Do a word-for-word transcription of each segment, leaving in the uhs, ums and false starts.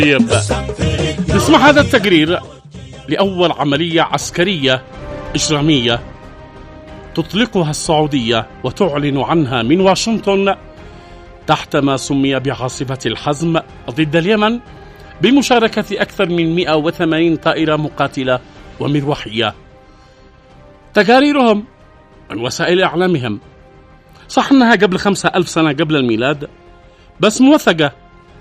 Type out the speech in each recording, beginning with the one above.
نسمع هذا التقرير لأول عملية عسكرية إجرامية تطلقها السعودية وتعلن عنها من واشنطن تحت ما سمي بعاصفة الحزم ضد اليمن بمشاركة أكثر من مئة وثمانين طائرة مقاتلة ومروحية. تقاريرهم من وسائل إعلامهم صح أنها قبل خمسة ألف سنة قبل الميلاد بس موثقة.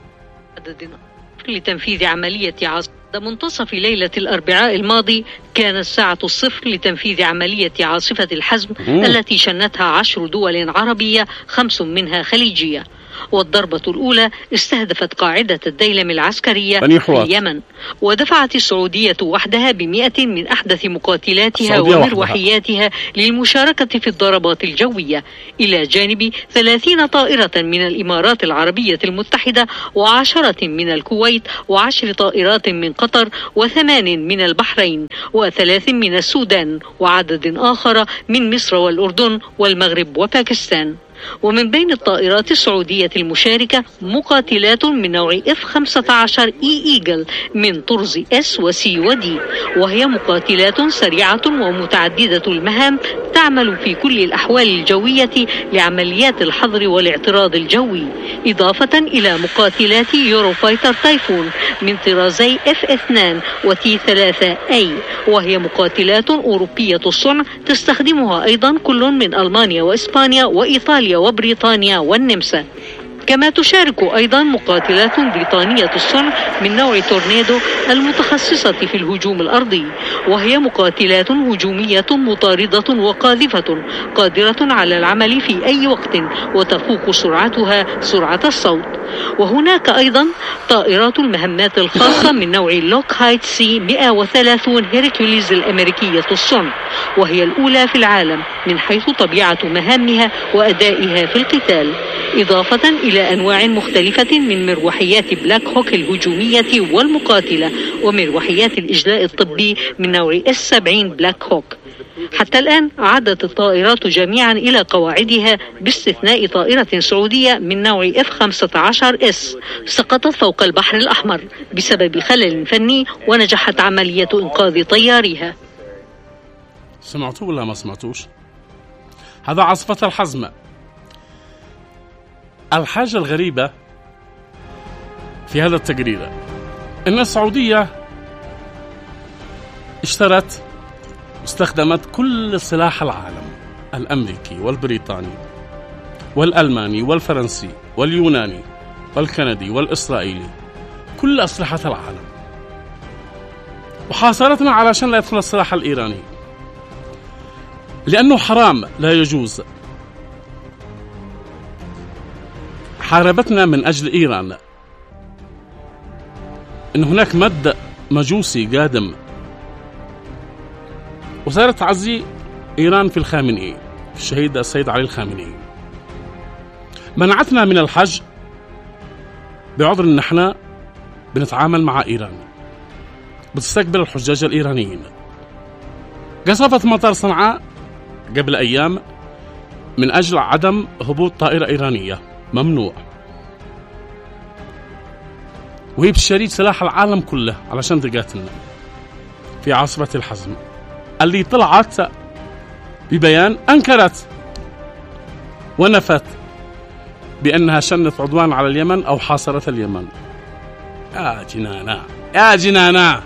لتنفيذ عملية عاصفة منتصف ليلة الأربعاء الماضي كان الساعة الصفر لتنفيذ عملية عاصفة الحزم مم. التي شنتها عشر دول عربية خمس منها خليجية. والضربة الأولى استهدفت قاعدة الديلم العسكرية في اليمن، ودفعت السعودية وحدها بمئة من أحدث مقاتلاتها ومروحياتها وحدها للمشاركة في الضربات الجوية، إلى جانب ثلاثين طائرة من الإمارات العربية المتحدة وعشرة من الكويت وعشر طائرات من قطر وثمان من البحرين وثلاث من السودان وعدد آخر من مصر والأردن والمغرب وباكستان. ومن بين الطائرات السعودية المشاركة مقاتلات من نوع إف خمسة عشر إي إيجل من طرز إس وسي ودي، وهي مقاتلات سريعة ومتعددة المهام تعمل في كل الأحوال الجوية لعمليات الحظر والاعتراض الجوي، إضافة إلى مقاتلات يوروفايتر تايفون من طرازي إف اثنين وتي ثلاثة أي، وهي مقاتلات أوروبية الصنع تستخدمها أيضا كل من ألمانيا وإسبانيا وإيطاليا وبريطانيا والنمسا. كما تشارك أيضا مقاتلات بريطانية الصنع من نوع تورنيدو المتخصصة في الهجوم الأرضي، وهي مقاتلات هجومية مطاردة وقاذفة قادرة على العمل في أي وقت وتفوق سرعتها سرعة الصوت. وهناك أيضا طائرات المهمات الخاصة من نوع لوك هايت سي مئة وثلاثين هيركوليز الأمريكية الصنع، وهي الأولى في العالم من حيث طبيعة مهامها وأدائها في القتال، إضافة إلى أنواع مختلفة من مروحيات بلاك هوك الهجومية والمقاتلة ومروحيات الإجلاء الطبي من نوع إس سبعين بلاك هوك. حتى الآن عادت الطائرات جميعا إلى قواعدها باستثناء طائرة سعودية من نوع إف خمسة عشر إس سقطت فوق البحر الأحمر بسبب خلل فني ونجحت عملية إنقاذ طيارها. سمعتوا ولا ما سمعتوش؟ هذا عاصفة الحزم. الحاجة الغريبة في هذا التقرير أن السعودية اشترت واستخدمت كل سلاح العالم، الأمريكي والبريطاني والألماني والفرنسي واليوناني والكندي والإسرائيلي، كل أسلحة العالم، وحاصرتنا علشان لا يدخل السلاح الإيراني لأنه حرام لا يجوز. حاربتنا من أجل إيران، إن هناك مد مجوسي قادم، وصارت تعزي إيران في الخامنئي، في الشهيد السيد علي الخامنئي. منعتنا من الحج بعذر إن احنا بنتعامل مع إيران، بتستقبل الحجاج الإيرانيين. قصفت مطار صنعاء قبل أيام من أجل عدم هبوط طائرة إيرانية، ممنوع، وهي بتشتري سلاح العالم كله علشان تقاتلنا في عاصفة الحزم، اللي طلعت ببيان أنكرت ونفت بأنها شنت عدوان على اليمن أو حاصرت اليمن. يا جنانا يا جنانا.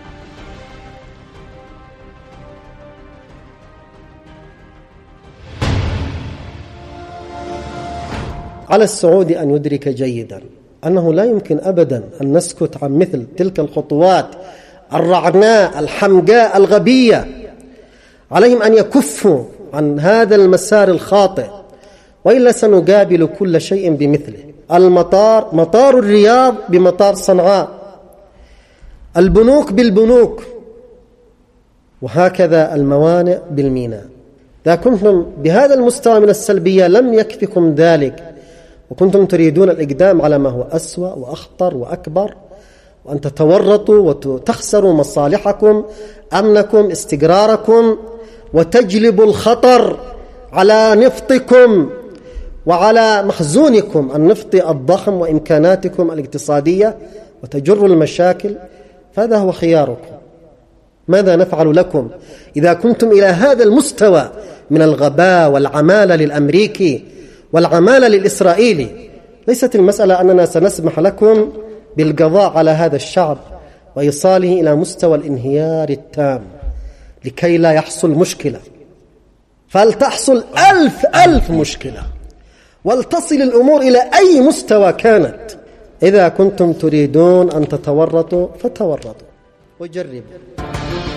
على السعودي أن يدرك جيدا أنه لا يمكن أبدا أن نسكت عن مثل تلك الخطوات الرعناء الحمقاء الغبية. عليهم أن يكفوا عن هذا المسار الخاطئ، وإلا سنقابل كل شيء بمثله. المطار مطار الرياض بمطار صنعاء، البنوك بالبنوك، وهكذا الموانئ بالميناء. إذا كنتم بهذا المستوى من السلبية لم يكفكم ذلك، وكنتم تريدون الإقدام على ما هو أسوأ وأخطر وأكبر، وأن تتورطوا وتخسروا مصالحكم، أمنكم، استقراركم، وتجلبوا الخطر على نفطكم وعلى مخزونكم النفطي الضخم وإمكاناتكم الاقتصادية وتجر المشاكل، فهذا هو خياركم. ماذا نفعل لكم إذا كنتم إلى هذا المستوى من الغباء والعمالة للأمريكي والعمالة للإسرائيلي؟ ليست المسألة أننا سنسمح لكم بالقضاء على هذا الشعب وإيصاله إلى مستوى الانهيار التام لكي لا يحصل مشكلة، فلتحصل ألف ألف مشكلة ولتصل الأمور إلى أي مستوى كانت. إذا كنتم تريدون أن تتورطوا فتورطوا وجربوا.